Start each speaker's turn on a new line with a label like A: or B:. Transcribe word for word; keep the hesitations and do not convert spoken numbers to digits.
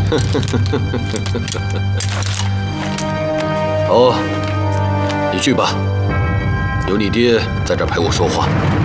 A: 好，你去吧，有你爹在这儿陪我说话。